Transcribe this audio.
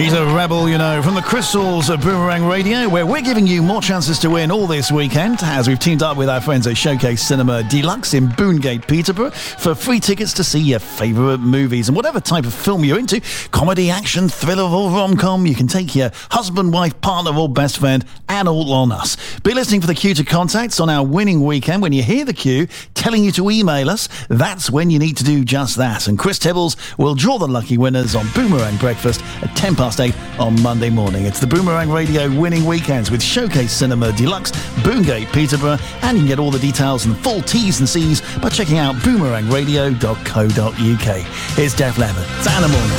He's a rebel, you know, from the Crystals of Boomerang Radio, where we're giving you more chances to win all this weekend, as we've teamed up with our friends at Showcase Cinema Deluxe in Boongate, Peterborough, for free tickets to see your favourite movies. And whatever type of film you're into, comedy, action, thriller or rom-com, you can take your husband, wife, partner or best friend and all on us. Be listening for the cue to contacts on our winning weekend. When you hear the cue telling you to email us, that's when you need to do just that. And Chris Tibbles will draw the lucky winners on Boomerang Breakfast at 8:10 on Monday morning. It's the Boomerang Radio winning weekends with Showcase Cinema Deluxe, Boongate, Peterborough, and you can get all the details and full T's and C's by checking out boomerangradio.co.uk. Here's Def Leppard. It's Animal.